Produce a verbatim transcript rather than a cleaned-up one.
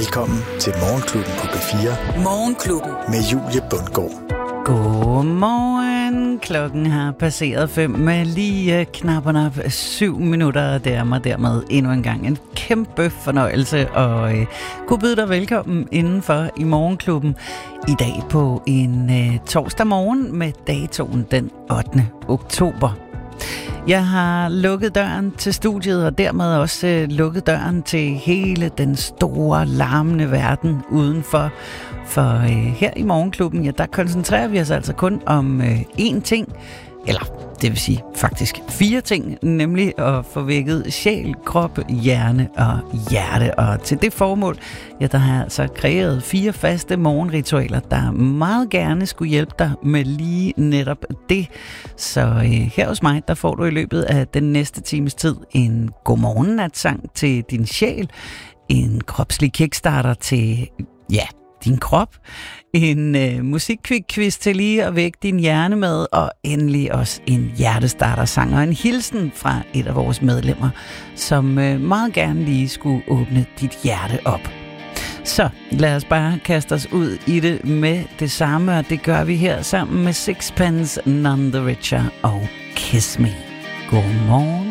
Velkommen til Morgenklubben på B fire. Morgenklubben. Med Julie Bundgaard. Godmorgen. Klokken har passeret fem med lige knap og nap syv minutter. Det er mig dermed endnu en gang en kæmpe fornøjelse og øh, kunne byde dig velkommen indenfor i Morgenklubben i dag på en øh, torsdag morgen med datoen den ottende oktober. Jeg har lukket døren til studiet og dermed også øh, lukket døren til hele den store, larmende verden udenfor. For øh, her i Morgenklubben, ja, der koncentrerer vi os altså kun om øh, én ting, eller det vil sige faktisk fire ting, nemlig at få vækket sjæl, krop, hjerne og hjerte. Og til det formål, ja, der har jeg altså kreeret fire faste morgenritualer, der meget gerne skulle hjælpe dig med lige netop det. Så øh, her hos mig, der får du i løbet af den næste times tid en godmorgennatsang til din sjæl, en kropslig kickstarter til, ja, din krop, en øh, musikquiz til lige at vække din hjerne med, og endelig også en hjertestarter-sang og en hilsen fra et af vores medlemmer, som øh, meget gerne lige skulle åbne dit hjerte op. Så lad os bare kaste os ud i det med det samme, og det gør vi her sammen med Sixpence None the Richer og Kiss Me. Godmorgen.